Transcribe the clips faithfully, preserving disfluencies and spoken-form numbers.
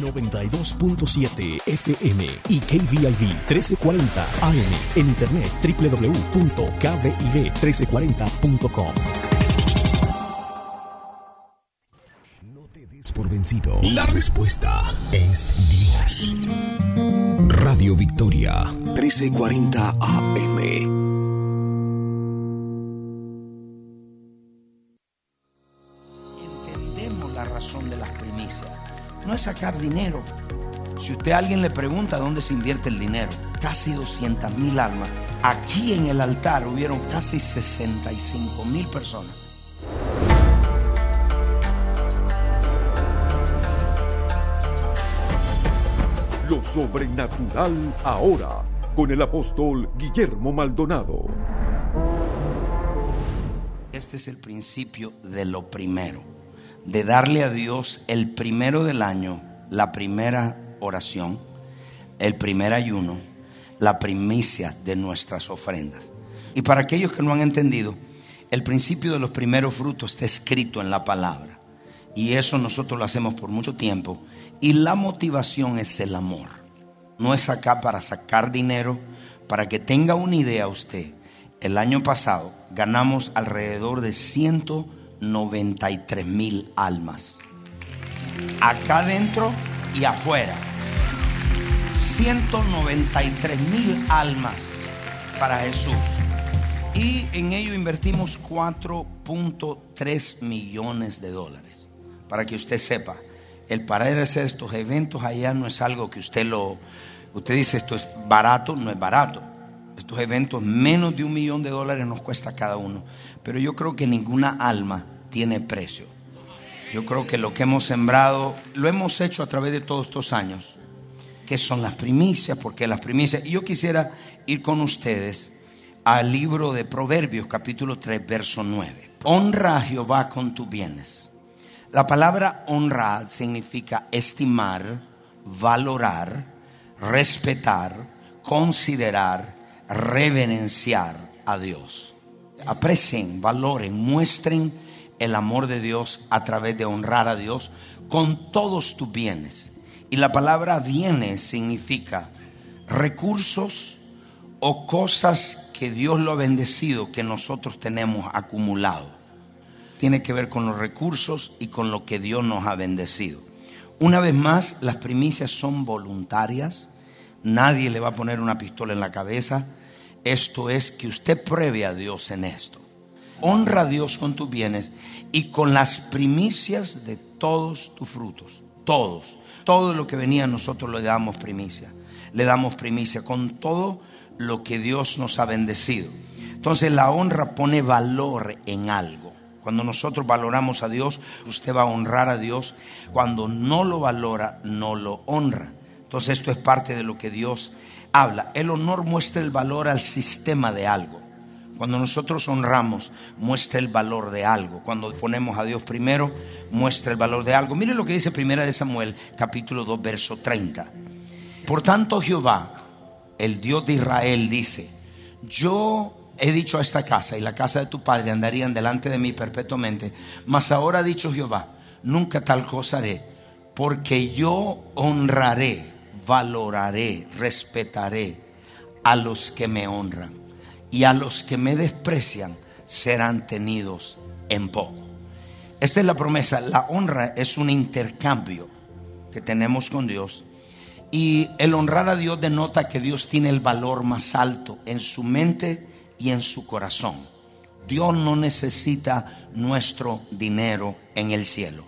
noventa y dos punto siete F M y K V I V trece cuarenta A M. En internet doble u doble u doble u punto k v i v trece cuarenta punto com. No te des por vencido. La respuesta es Dios. Radio Victoria trece cuarenta A M. De las primicias no es sacar dinero. Si usted a alguien le pregunta dónde se invierte el dinero, casi doscientas mil almas. Aquí en el altar hubieron casi sesenta y cinco mil personas. Lo sobrenatural ahora con el apóstol Guillermo Maldonado. Este es el principio de lo primero, de darle a Dios el primero del año, la primera oración, el primer ayuno, la primicia de nuestras ofrendas. Y para aquellos que no han entendido, el principio de los primeros frutos está escrito en la palabra. Y eso nosotros lo hacemos por mucho tiempo. Y la motivación es el amor. No es acá para sacar dinero. Para que tenga una idea usted, el año pasado ganamos alrededor de ciento noventa y tres mil almas, acá adentro y afuera. Ciento noventa y tres mil almas para Jesús, y en ello invertimos cuatro punto tres millones de dólares. Para que usted sepa, el parar de hacer estos eventos allá no es algo que usted lo usted dice esto es barato. No es barato. Estos eventos menos de un millón de dólares nos cuesta cada uno. Pero yo creo que ninguna alma tiene precio. Yo creo que lo que hemos sembrado lo hemos hecho a través de todos estos años, que son las primicias, porque las primicias. Y yo quisiera ir con ustedes al libro de Proverbios, capítulo tres, verso nueve. Honra a Jehová con tus bienes. La palabra honrar significa estimar, valorar, respetar, considerar, reverenciar a Dios. Aprecien, valoren, muestren el amor de Dios a través de honrar a Dios con todos tus bienes. Y la palabra bienes significa recursos o cosas que Dios lo ha bendecido, que nosotros tenemos acumulado. Tiene que ver con los recursos y con lo que Dios nos ha bendecido. Una vez más, las primicias son voluntarias. Nadie le va a poner una pistola en la cabeza. Esto es que usted pruebe a Dios en esto. Honra a Dios con tus bienes y con las primicias de todos tus frutos. Todos. Todo lo que venía a nosotros le damos primicia. Le damos primicia con todo lo que Dios nos ha bendecido. Entonces la honra pone valor en algo. Cuando nosotros valoramos a Dios, usted va a honrar a Dios. Cuando no lo valora, no lo honra. Entonces esto es parte de lo que Dios habla. El honor muestra el valor al sistema de algo. Cuando nosotros honramos, muestra el valor de algo. Cuando ponemos a Dios primero, muestra el valor de algo. Mire lo que dice Primera de Samuel, capítulo dos, verso treinta. Por tanto, Jehová, el Dios de Israel, dice: yo he dicho a esta casa y la casa de tu padre andarían delante de mí perpetuamente. Mas ahora ha dicho Jehová: nunca tal cosa haré, porque yo honraré, valoraré, respetaré a los que me honran. Y a los que me desprecian serán tenidos en poco. Esta es la promesa. La honra es un intercambio que tenemos con Dios. Y el honrar a Dios denota que Dios tiene el valor más alto en su mente y en su corazón. Dios no necesita nuestro dinero en el cielo.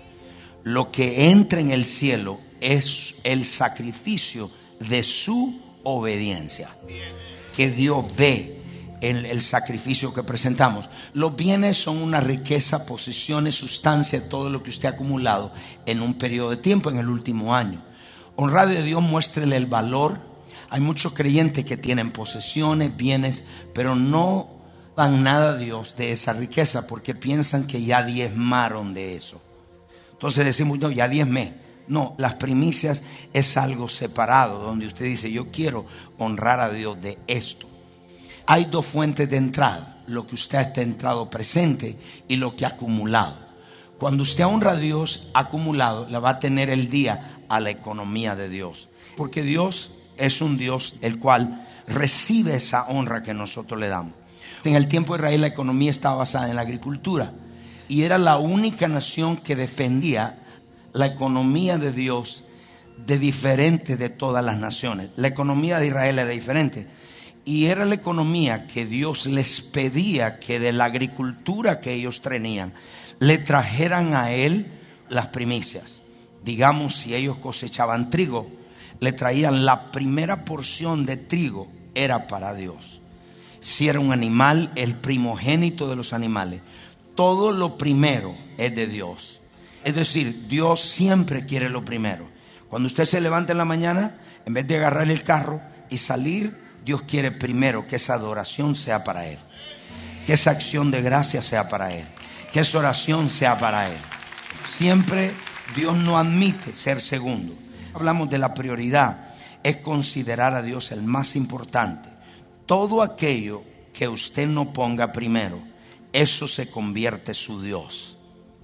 Lo que entra en el cielo es el sacrificio de su obediencia. Que Dios ve en el sacrificio que presentamos. Los bienes son una riqueza, posiciones, sustancia, todo lo que usted ha acumulado en un periodo de tiempo, en el último año. Honrar a Dios, muéstrele el valor. Hay muchos creyentes que tienen posesiones, bienes, pero no dan nada a Dios de esa riqueza porque piensan que ya diezmaron de eso. Entonces decimos: no, ya diezmé. No, las primicias es algo separado, donde usted dice: yo quiero honrar a Dios de esto. Hay dos fuentes de entrada: lo que usted está entrado presente y lo que ha acumulado. Cuando usted honra a Dios acumulado, le va a tener el día a la economía de Dios. Porque Dios es un Dios el cual recibe esa honra que nosotros le damos. En el tiempo de Israel la economía estaba basada en la agricultura. Y era la única nación que defendía la economía de Dios de diferente de todas las naciones. La economía de Israel era diferente. Y era la economía que Dios les pedía que de la agricultura que ellos tenían, le trajeran a él las primicias. Digamos, si ellos cosechaban trigo, le traían la primera porción de trigo, era para Dios. Si era un animal, el primogénito de los animales. Todo lo primero es de Dios. Es decir, Dios siempre quiere lo primero. Cuando usted se levanta en la mañana, en vez de agarrar el carro y salir, Dios quiere primero que esa adoración sea para Él, que esa acción de gracia sea para Él, que esa oración sea para Él. Siempre Dios no admite ser segundo. Hablamos de la prioridad, es considerar a Dios el más importante. Todo aquello que usted no ponga primero, eso se convierte en su Dios.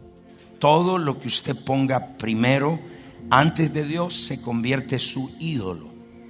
Todo lo que usted ponga primero antes de Dios se convierte en su ídolo.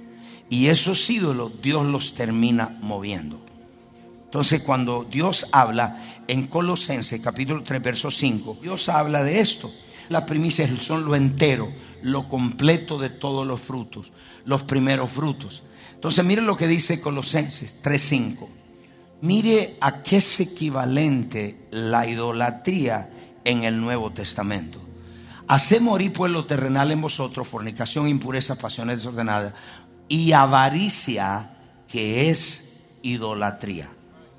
Y esos ídolos Dios los termina moviendo. Entonces cuando Dios habla en Colosenses capítulo tres verso cinco, Dios habla de esto. Las primicias son lo entero, lo completo de todos los frutos, los primeros frutos. Entonces mire lo que dice Colosenses tres cinco. Mire a qué es equivalente la idolatría en el Nuevo Testamento. Haced morir pues lo terrenal en vosotros, fornicación, impureza, pasiones desordenadas y avaricia, que es idolatría.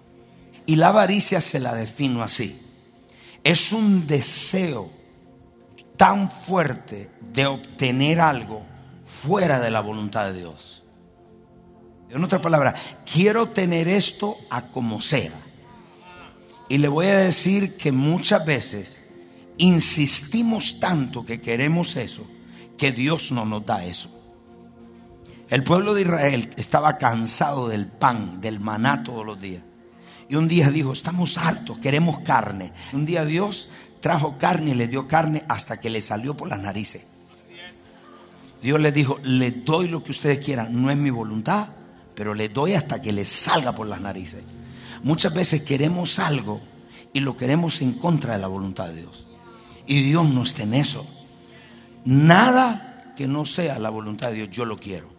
Y la avaricia se la defino así: es un deseo tan fuerte de obtener algo fuera de la voluntad de Dios. En otras palabras, quiero tener esto a como sea. Y le voy a decir que muchas veces insistimos tanto que queremos eso, que Dios no nos da eso. El pueblo de Israel estaba cansado del pan, del maná todos los días. Y un día dijo, estamos hartos, queremos carne. Un día Dios trajo carne y le dio carne hasta que le salió por las narices. Dios les dijo, les doy lo que ustedes quieran, no es mi voluntad, pero les doy hasta que les salga por las narices. Muchas veces queremos algo y lo queremos en contra de la voluntad de Dios. Y Dios no está en eso. Nada que no sea la voluntad de Dios, yo lo quiero.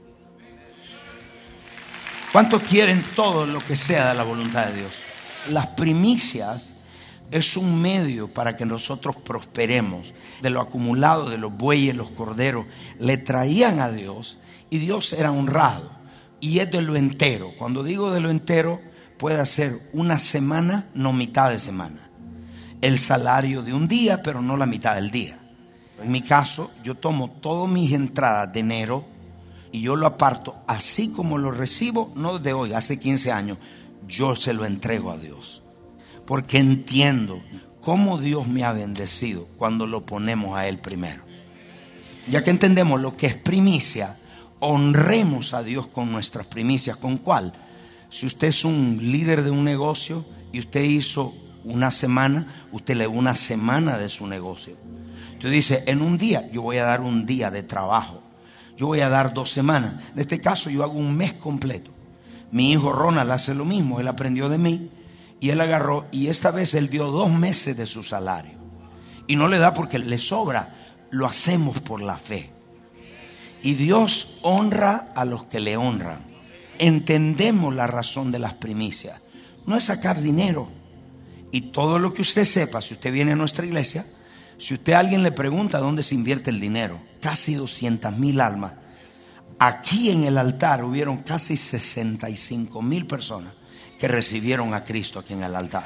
¿Cuántos quieren todo lo que sea de la voluntad de Dios? Las primicias es un medio para que nosotros prosperemos. De lo acumulado de los bueyes, los corderos, le traían a Dios y Dios era honrado. Y es de lo entero. Cuando digo de lo entero, puede ser una semana, no mitad de semana. El salario de un día, pero no la mitad del día. En mi caso, yo tomo todas mis entradas de enero y yo lo aparto así como lo recibo, no de hoy, hace quince años. Yo se lo entrego a Dios. Porque entiendo cómo Dios me ha bendecido cuando lo ponemos a Él primero. Ya que entendemos lo que es primicia, honremos a Dios con nuestras primicias. ¿Con cuál? Si usted es un líder de un negocio y usted hizo una semana, usted le da una semana de su negocio. Usted dice, en un día yo voy a dar un día de trabajo. Yo voy a dar dos semanas. En este caso yo hago un mes completo. Mi hijo Ronald hace lo mismo. Él aprendió de mí y él agarró y esta vez él dio dos meses de su salario. Y no le da porque le sobra. Lo hacemos por la fe. Y Dios honra a los que le honran. Entendemos la razón de las primicias. No es sacar dinero. Y todo lo que usted sepa, si usted viene a nuestra iglesia, si usted a alguien le pregunta dónde se invierte el dinero, casi doscientas mil almas. Aquí en el altar hubieron casi sesenta y cinco mil personas que recibieron a Cristo aquí en el altar.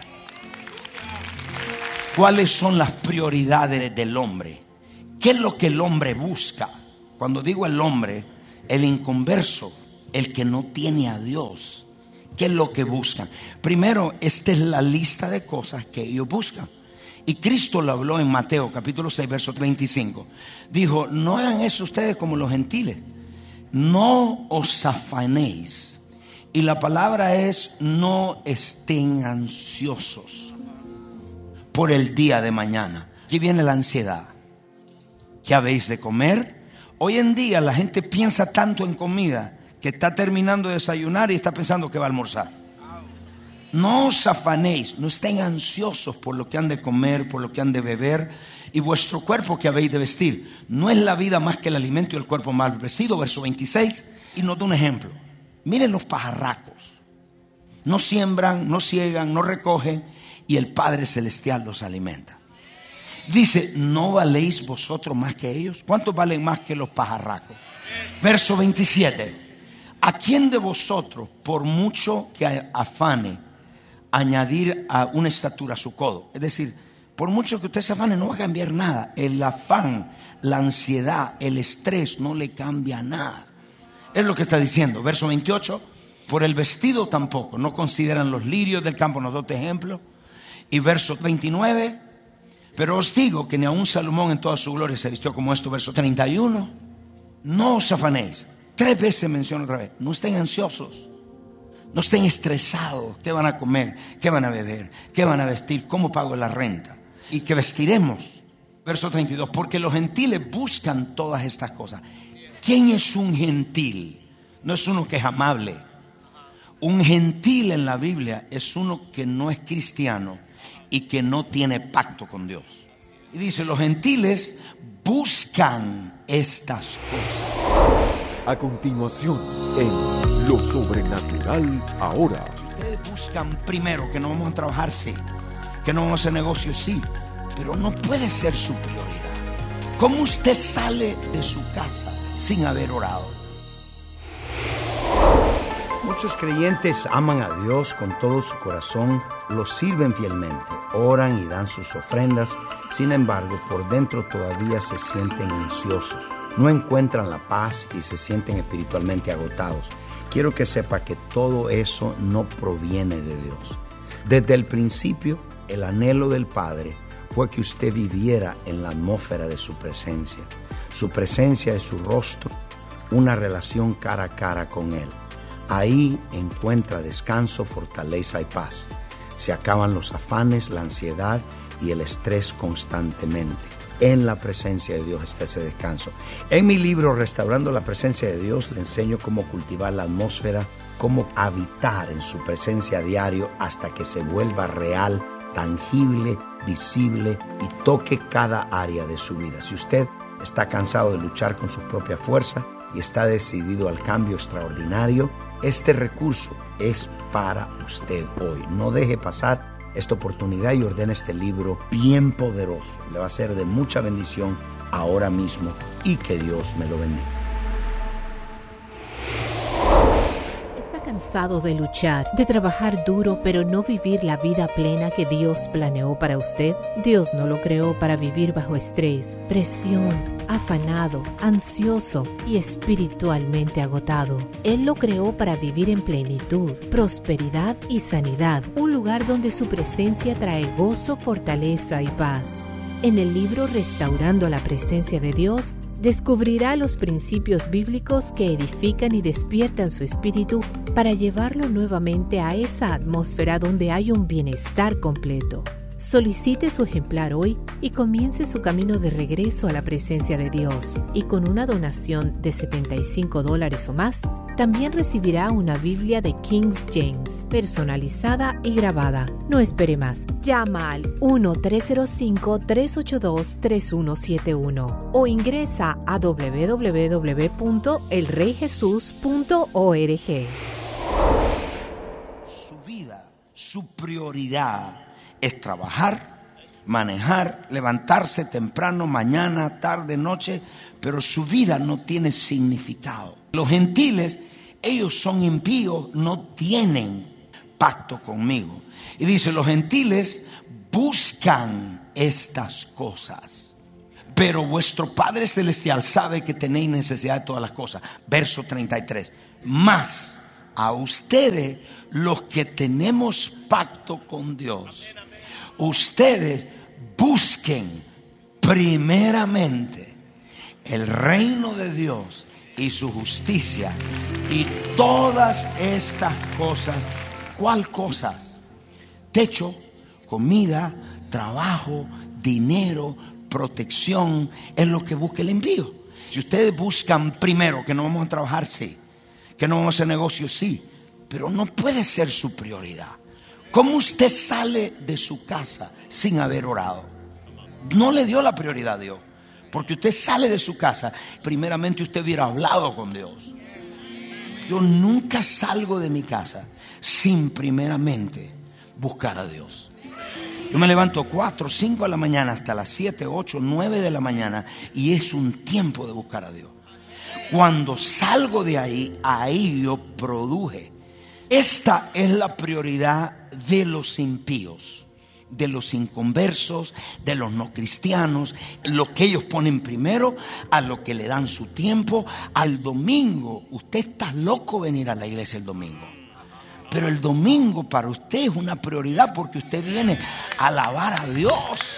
¿Cuáles son las prioridades del hombre? ¿Qué es lo que el hombre busca? Cuando digo el hombre, el inconverso, el que no tiene a Dios. ¿Qué es lo que buscan? Primero, esta es la lista de cosas que ellos buscan. Y Cristo lo habló en Mateo capítulo seis verso veinticinco. Dijo, no hagan eso ustedes como los gentiles. No os afanéis. Y la palabra es, no estén ansiosos por el día de mañana. Aquí viene la ansiedad. ¿Qué habéis de comer? Hoy en día la gente piensa tanto en comida que está terminando de desayunar y está pensando que va a almorzar. No os afanéis, no estén ansiosos por lo que han de comer, por lo que han de beber, y vuestro cuerpo que habéis de vestir. No es la vida más que el alimento y el cuerpo mal vestido. Verso veintiséis, y nos da un ejemplo. Miren los pajarracos. No siembran, no ciegan, no recogen, y el Padre Celestial los alimenta. Dice, ¿no valéis vosotros más que ellos? ¿Cuántos valen más que los pajarracos? Verso veintisiete. ¿A quién de vosotros, por mucho que afane, añadir a una estatura a su codo? Es decir, por mucho que usted se afane, no va a cambiar nada. El afán, la ansiedad, el estrés no le cambia nada. Es lo que está diciendo. Verso veintiocho. Por el vestido tampoco. No consideran los lirios del campo. Nos da otro ejemplo. Y verso veintinueve. Pero os digo que ni aun Salomón en toda su gloria se vistió como esto. Verso treinta y uno. No os afanéis. Tres veces menciono otra vez. No estén ansiosos. No estén estresados. ¿Qué van a comer? ¿Qué van a beber? ¿Qué van a vestir? ¿Cómo pago la renta? ¿Y qué vestiremos? Verso treinta y dos. Porque los gentiles buscan todas estas cosas. ¿Quién es un gentil? No es uno que es amable. Un gentil en la Biblia es uno que no es cristiano y que no tiene pacto con Dios. Y dice, los gentiles buscan estas cosas. A continuación, en Lo Sobrenatural Ahora. Ustedes buscan primero que no vamos a trabajar, sí. Que no vamos a hacer negocios, sí. Pero no puede ser su prioridad. ¿Cómo usted sale de su casa sin haber orado? Muchos creyentes aman a Dios con todo su corazón, lo sirven fielmente, oran y dan sus ofrendas. Sin embargo, por dentro todavía se sienten ansiosos, no encuentran la paz y se sienten espiritualmente agotados. Quiero que sepa que todo eso no proviene de Dios. Desde el principio, el anhelo del Padre fue que usted viviera en la atmósfera de su presencia. Su presencia es su rostro, una relación cara a cara con Él. Ahí encuentra descanso, fortaleza y paz. Se acaban los afanes, la ansiedad y el estrés constantemente. En la presencia de Dios está ese descanso. En mi libro Restaurando la Presencia de Dios le enseño cómo cultivar la atmósfera, cómo habitar en su presencia a diario hasta que se vuelva real, tangible, visible y toque cada área de su vida. Si usted está cansado de luchar con su propia fuerza y está decidido al cambio extraordinario, este recurso es para usted hoy. No deje pasar esta oportunidad y ordene este libro bien poderoso. Le va a ser de mucha bendición ahora mismo y que Dios me lo bendiga. ¿Cansado de luchar, de trabajar duro, pero no vivir la vida plena que Dios planeó para usted? Dios no lo creó para vivir bajo estrés, presión, afanado, ansioso y espiritualmente agotado. Él lo creó para vivir en plenitud, prosperidad y sanidad, un lugar donde su presencia trae gozo, fortaleza y paz. En el libro Restaurando la Presencia de Dios, descubrirá los principios bíblicos que edifican y despiertan su espíritu para llevarlo nuevamente a esa atmósfera donde hay un bienestar completo. Solicite su ejemplar hoy y comience su camino de regreso a la presencia de Dios. Y con una donación de setenta y cinco dólares o más, también recibirá una Biblia de King James, personalizada y grabada. No espere más. Llama al uno tres cero cinco, tres ocho dos, tres uno siete uno o ingresa a doble u doble u doble u punto el rey jesús punto org. Su vida, su prioridad es trabajar, manejar, levantarse temprano, mañana, tarde, noche, pero su vida no tiene significado. Los gentiles, ellos son impíos, no tienen pacto conmigo. Y dice, los gentiles buscan estas cosas, pero vuestro Padre Celestial sabe que tenéis necesidad de todas las cosas. Verso treinta y tres. Mas a ustedes, los que tenemos pacto con Dios, ustedes busquen primeramente el reino de Dios y su justicia, y todas estas cosas. ¿Cuál cosas? Techo, comida, trabajo, dinero, protección, es lo que busca el impío. Si ustedes buscan primero que no vamos a trabajar, sí, que no vamos a hacer negocios, sí, pero no puede ser su prioridad. ¿Cómo usted sale de su casa sin haber orado? No le dio la prioridad a Dios. Porque usted sale de su casa, primeramente usted hubiera hablado con Dios. Yo nunca salgo de mi casa sin primeramente buscar a Dios. Yo me levanto cuatro, cinco de la mañana hasta las siete, ocho, nueve de la mañana y es un tiempo de buscar a Dios. Cuando salgo de ahí, ahí yo produje. Esta es la prioridad de los impíos, de los inconversos, de los no cristianos. Lo que ellos ponen primero, a lo que le dan su tiempo. Al domingo, usted está loco venir a la iglesia el domingo, pero el domingo para usted es una prioridad porque usted viene a alabar a Dios.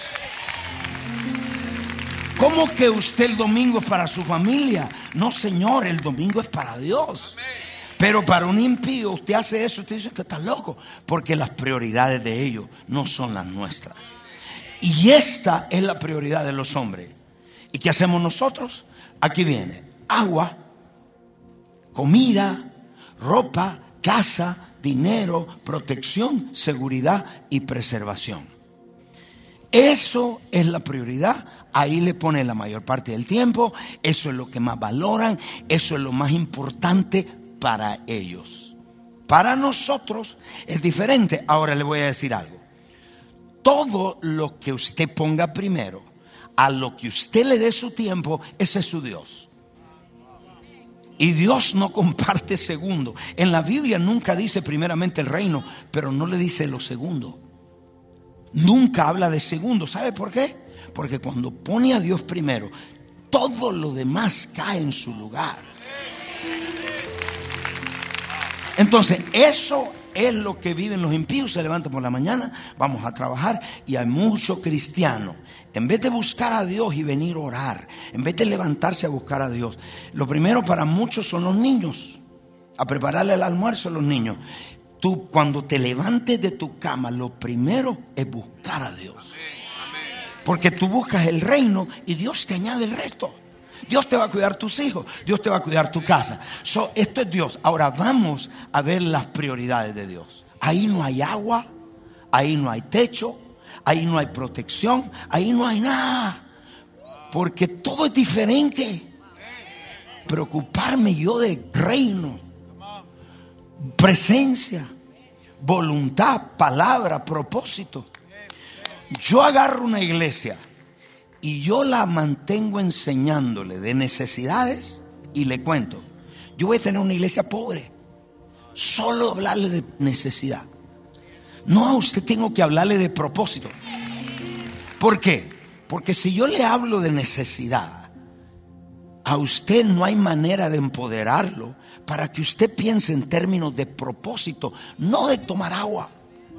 ¿Cómo que usted el domingo es para su familia? No, señor, el domingo es para Dios. Pero para un impío, usted hace eso, usted dice, usted está loco, porque las prioridades de ellos no son las nuestras. Y esta es la prioridad de los hombres. ¿Y qué hacemos nosotros? Aquí viene agua, comida, ropa, casa, dinero, protección, seguridad y preservación. Eso es la prioridad. Ahí le pone la mayor parte del tiempo. Eso es lo que más valoran. Eso es lo más importante para ellos. Para nosotros es diferente. Ahora le voy a decir algo. Todo lo que usted ponga primero, a lo que usted le dé su tiempo, ese es su Dios. Y Dios no comparte segundo. En la Biblia nunca dice primeramente el reino, pero no le dice lo segundo. Nunca habla de segundo. ¿Sabe por qué? Porque cuando pone a Dios primero, todo lo demás cae en su lugar. Entonces, eso es lo que viven los impíos. Se levantan por la mañana, vamos a trabajar, y hay muchos cristianos, en vez de buscar a Dios y venir a orar, en vez de levantarse a buscar a Dios, lo primero para muchos son los niños, a prepararle el almuerzo a los niños. Tú, cuando te levantes de tu cama, lo primero es buscar a Dios, porque tú buscas el reino y Dios te añade el resto. Dios te va a cuidar tus hijos, Dios te va a cuidar tu casa. So, esto es Dios. Ahora vamos a ver las prioridades de Dios. Ahí no hay agua, ahí no hay techo, ahí no hay protección, ahí no hay nada, porque todo es diferente. Preocuparme yo de reino, presencia, voluntad, palabra, propósito. Yo agarro una iglesia y yo la mantengo enseñándole de necesidades y le cuento, yo voy a tener una iglesia pobre, solo hablarle de necesidad. No, a usted tengo que hablarle de propósito. ¿Por qué? Porque si yo le hablo de necesidad, a usted no hay manera de empoderarlo para que usted piense en términos de propósito, no de tomar agua,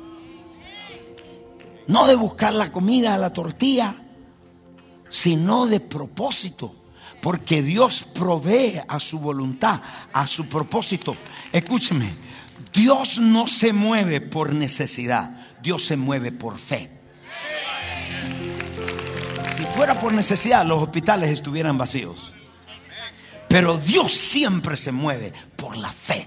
no de buscar la comida, la tortilla, sino de propósito, porque Dios provee a su voluntad, a su propósito. Escúcheme, Dios no se mueve por necesidad, Dios se mueve por fe. Si fuera por necesidad, los hospitales estuvieran vacíos, pero Dios siempre se mueve por la fe.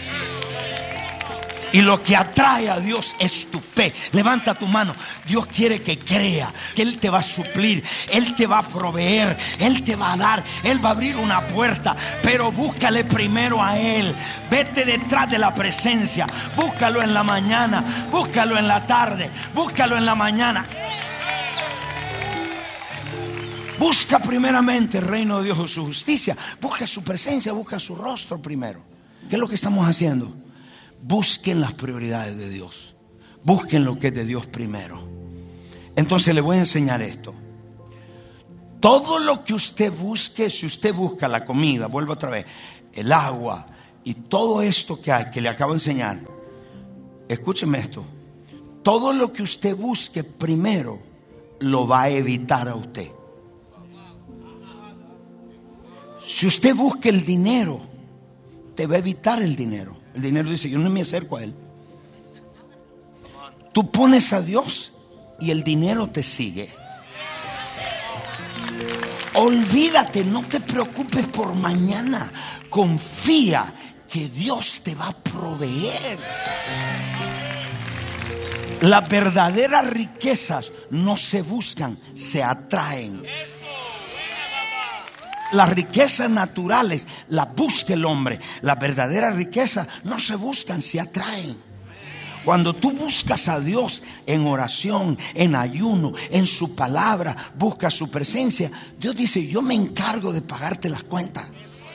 Y lo que atrae a Dios es tu fe. Levanta tu mano. Dios quiere que crea que Él te va a suplir, Él te va a proveer, Él te va a dar, Él va a abrir una puerta. Pero búscale primero a Él. Vete detrás de la presencia. Búscalo en la mañana, búscalo en la tarde, búscalo en la mañana. Busca primeramente el reino de Dios y su justicia. Busca su presencia, busca su rostro primero. ¿Qué es lo que estamos haciendo? Busquen las prioridades de Dios. Busquen lo que es de Dios primero. Entonces le voy a enseñar esto. Todo lo que usted busque, si usted busca la comida, vuelvo otra vez, el agua y todo esto que hay, que le acabo de enseñar, escúcheme esto. Todo lo que usted busque primero lo va a evitar a usted. Si usted busca el dinero, te va a evitar el dinero. El dinero dice, yo no me acerco a él. Tú pones a Dios y el dinero te sigue. Olvídate, no te preocupes por mañana. Confía que Dios te va a proveer. Las verdaderas riquezas no se buscan, se atraen. Las riquezas naturales las busca el hombre. Las verdaderas riquezas no se buscan, se atraen. Cuando tú buscas a Dios en oración, en ayuno, en su palabra, buscas su presencia, Dios dice: yo me encargo de pagarte las cuentas.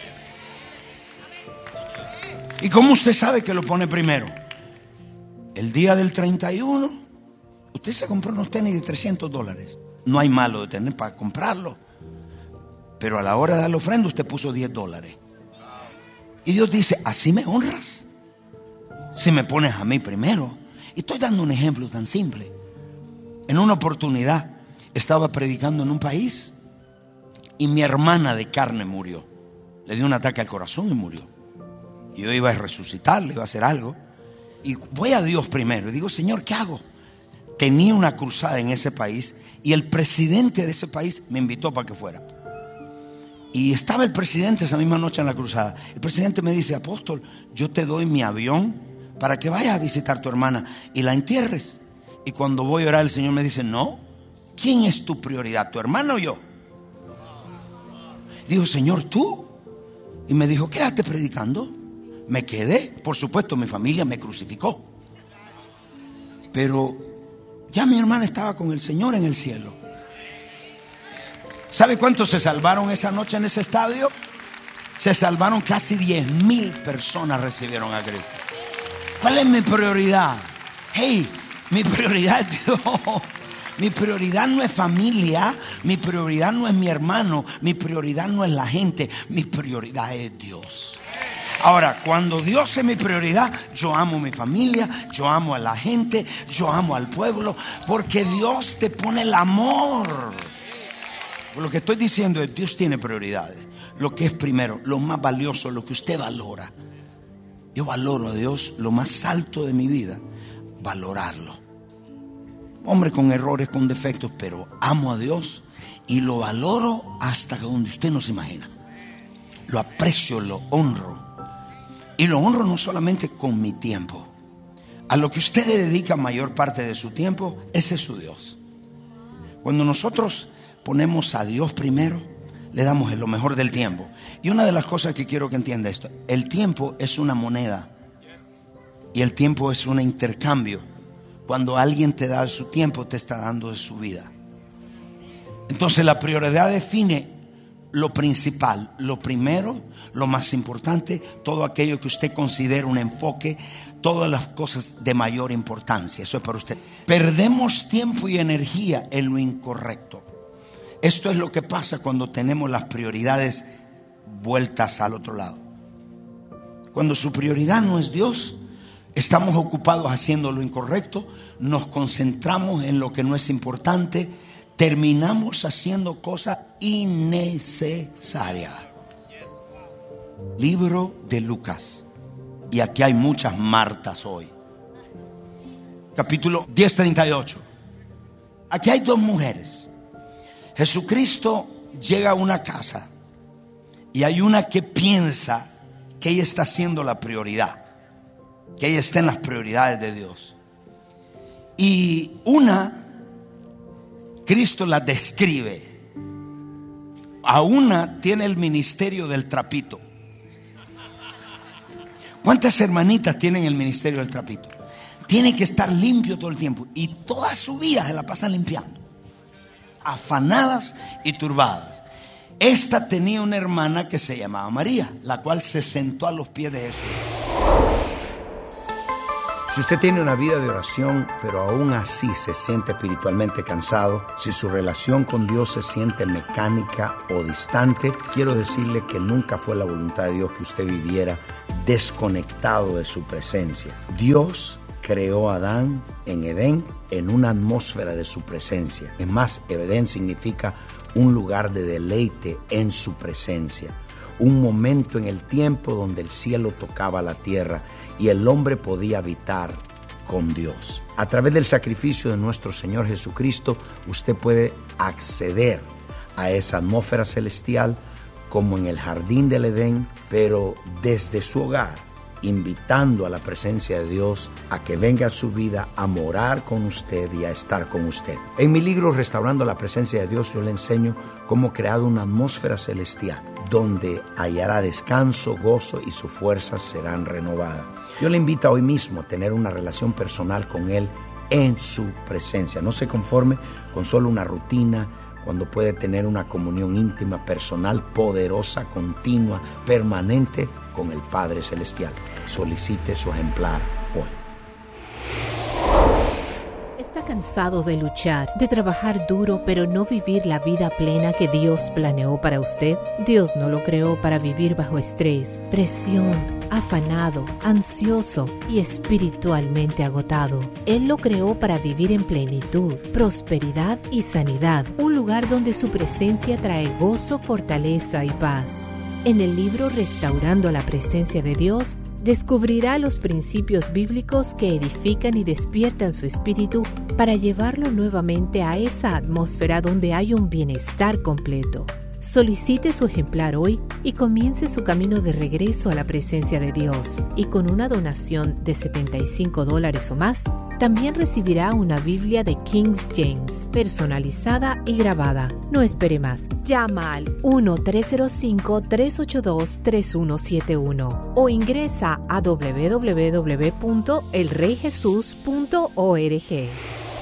¿Y cómo usted sabe que lo pone primero? El día del treinta y uno, usted se compró unos tenis de trescientos dólares. No hay malo de tener para comprarlo. Pero a la hora de dar la ofrenda, usted puso diez dólares. Y Dios dice: ¿así me honras? Si me pones a mí primero. Y estoy dando un ejemplo tan simple. En una oportunidad estaba predicando en un país y mi hermana de carne murió. Le dio un ataque al corazón y murió. Y yo iba a resucitarle, iba a hacer algo. Y voy a Dios primero y digo: Señor, ¿qué hago? Tenía una cruzada en ese país y el presidente de ese país me invitó para que fuera. Y estaba el presidente esa misma noche en la cruzada. El presidente me dice: apóstol, yo te doy mi avión para que vayas a visitar a tu hermana y la entierres. Y cuando voy a orar, el Señor me dice: no, ¿quién es tu prioridad, tu hermana o yo? Digo: Señor, tú. Y me dijo: quédate predicando. Me quedé. Por supuesto, mi familia me crucificó, pero ya mi hermana estaba con el Señor en el cielo. ¿Sabe cuántos se salvaron esa noche en ese estadio? Se salvaron casi diez mil personas, recibieron a Cristo. ¿Cuál es mi prioridad? Hey, mi prioridad es Dios. Mi prioridad no es familia. Mi prioridad no es mi hermano. Mi prioridad no es la gente. Mi prioridad es Dios. Ahora, cuando Dios es mi prioridad, yo amo a mi familia, yo amo a la gente, yo amo al pueblo, porque Dios te pone el amor. Lo que estoy diciendo es: Dios tiene prioridades. Lo que es primero, lo más valioso, lo que usted valora. Yo valoro a Dios, lo más alto de mi vida, valorarlo. Hombre, con errores, con defectos, pero amo a Dios y lo valoro hasta donde usted no se imagina. Lo aprecio, lo honro. Y lo honro no solamente con mi tiempo. A lo que usted le dedica mayor parte de su tiempo, ese es su Dios. Cuando nosotros ponemos a Dios primero, le damos lo mejor del tiempo. Y una de las cosas que quiero que entienda esto: el tiempo es una moneda y el tiempo es un intercambio. Cuando alguien te da su tiempo, te está dando de su vida. Entonces la prioridad define lo principal, lo primero, lo más importante, todo aquello que usted considera un enfoque, todas las cosas de mayor importancia. Eso es para usted. Perdemos tiempo y energía en lo incorrecto. Esto es lo que pasa cuando tenemos las prioridades vueltas al otro lado. Cuando su prioridad no es Dios, estamos ocupados haciendo lo incorrecto, nos concentramos en lo que no es importante, terminamos haciendo cosas innecesarias. Libro de Lucas. Y aquí hay muchas Martas hoy. Capítulo diez, treinta y ocho. Aquí hay dos mujeres. Jesucristo llega a una casa y hay una que piensa que ella está siendo la prioridad, que ella está en las prioridades de Dios. Y una, Cristo la describe. A una tiene el ministerio del trapito. ¿Cuántas hermanitas tienen el ministerio del trapito? Tienen que estar limpio todo el tiempo y toda su vida se la pasan limpiando, afanadas y turbadas. Esta tenía una hermana que se llamaba María, la cual se sentó a los pies de Jesús. Si usted tiene una vida de oración, pero aún así se siente espiritualmente cansado, si su relación con Dios se siente mecánica o distante, quiero decirle que nunca fue la voluntad de Dios que usted viviera desconectado de su presencia. Dios creó a Adán en Edén en una atmósfera de su presencia. Es más, Edén significa un lugar de deleite en su presencia. Un momento en el tiempo donde el cielo tocaba la tierra y el hombre podía habitar con Dios. A través del sacrificio de nuestro Señor Jesucristo, usted puede acceder a esa atmósfera celestial como en el jardín del Edén, pero desde su hogar, invitando a la presencia de Dios a que venga a su vida a morar con usted y a estar con usted. En mi libro Restaurando la Presencia de Dios, yo le enseño cómo crear una atmósfera celestial donde hallará descanso, gozo y sus fuerzas serán renovadas. Yo le invito hoy mismo a tener una relación personal con Él en su presencia. No se conforme con solo una rutina, cuando puede tener una comunión íntima, personal, poderosa, continua, permanente con el Padre Celestial. Solicite su ejemplar hoy. ¿Está cansado de luchar, de trabajar duro, pero no vivir la vida plena que Dios planeó para usted? Dios no lo creó para vivir bajo estrés, presión, afanado, ansioso y espiritualmente agotado. Él lo creó para vivir en plenitud, prosperidad y sanidad, un lugar donde su presencia trae gozo, fortaleza y paz. En el libro Restaurando la Presencia de Dios, descubrirá los principios bíblicos que edifican y despiertan su espíritu para llevarlo nuevamente a esa atmósfera donde hay un bienestar completo. Solicite su ejemplar hoy y comience su camino de regreso a la presencia de Dios. Y con una donación de setenta y cinco dólares o más, también recibirá una Biblia de King James, personalizada y grabada. No espere más. Llama al uno tres cero cinco, tres ocho dos, tres uno siete uno o ingresa a doble u doble u doble u punto el rey jesús punto org.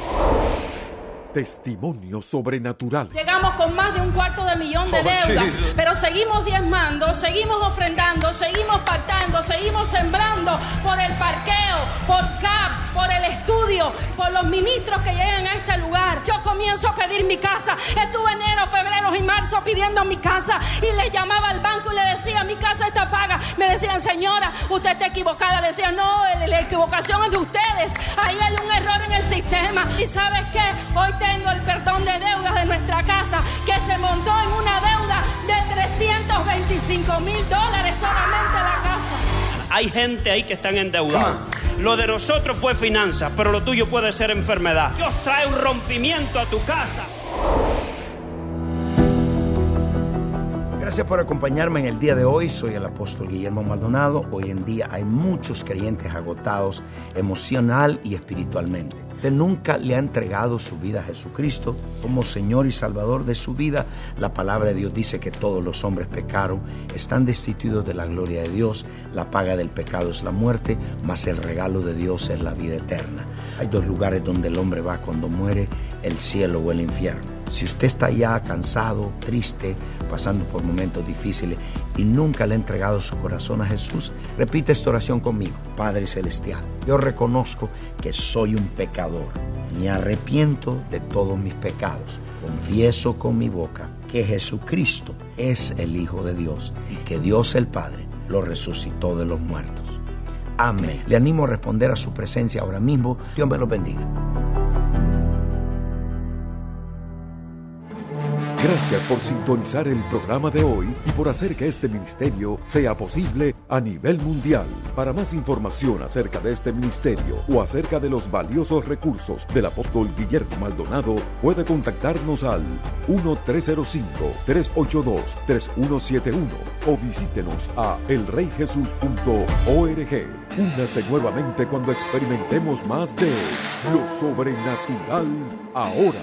Testimonio sobrenatural. Llegamos con más de un cuarto de millón de deudas, oh, pero seguimos diezmando, seguimos ofrendando, seguimos pactando, seguimos sembrando por el parqueo, por C A P, por el estudio, por los ministros que llegan a este lugar. Yo comienzo a pedir mi casa. Estuve enero, febrero y marzo pidiendo mi casa y le llamaba al banco y le decía, mi casa está paga. Me decían, señora, usted está equivocada. Le decía, no, la equivocación es de ustedes. Ahí hay un error en el sistema. ¿Y sabes qué? Hoy tengo el perdón de deudas de nuestra casa, que se montó en una deuda de trescientos veinticinco mil dólares solamente la casa. Hay gente ahí que están endeudados. Lo de nosotros fue finanzas, pero lo tuyo puede ser enfermedad. Dios trae un rompimiento a tu casa. Gracias por acompañarme en el día de hoy. Soy el apóstol Guillermo Maldonado. Hoy en día hay muchos creyentes agotados emocional y espiritualmente. Usted nunca le ha entregado su vida a Jesucristo como Señor y Salvador de su vida. La palabra de Dios dice que todos los hombres pecaron, están destituidos de la gloria de Dios. La paga del pecado es la muerte, mas el regalo de Dios es la vida eterna. Hay dos lugares donde el hombre va cuando muere, el cielo o el infierno. Si usted está ya cansado, triste, pasando por momentos difíciles y nunca le ha entregado su corazón a Jesús, repite esta oración conmigo. Padre Celestial, yo reconozco que soy un pecador. Me arrepiento de todos mis pecados. Confieso con mi boca que Jesucristo es el Hijo de Dios y que Dios el Padre lo resucitó de los muertos. Amén. Le animo a responder a su presencia ahora mismo. Dios me lo bendiga. Gracias por sintonizar el programa de hoy y por hacer que este ministerio sea posible a nivel mundial. Para más información acerca de este ministerio o acerca de los valiosos recursos del apóstol Guillermo Maldonado, puede contactarnos al uno tres cero cinco, tres ocho dos, tres uno siete uno o visítenos a el rey jesús punto org. Únase nuevamente cuando experimentemos más de lo sobrenatural ahora.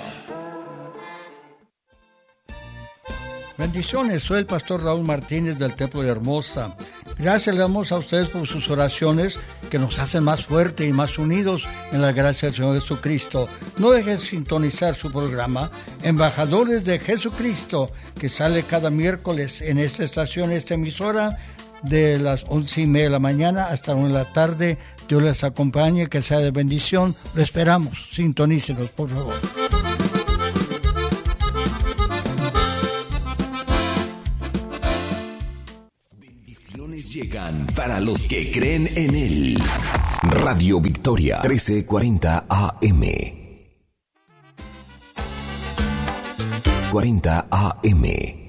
Bendiciones, soy el pastor Raúl Martínez del Templo de Hermosa. Gracias le damos a ustedes por sus oraciones que nos hacen más fuertes y más unidos en la gracia del Señor Jesucristo. No dejen sintonizar su programa Embajadores de Jesucristo, que sale cada miércoles en esta estación, esta emisora, de las once y media de la mañana hasta una de la tarde. Dios les acompañe, que sea de bendición. Lo esperamos. Sintonícenos, por favor. Llegan para los que creen en Él. Radio Victoria, trece cuarenta A M. cuarenta A M.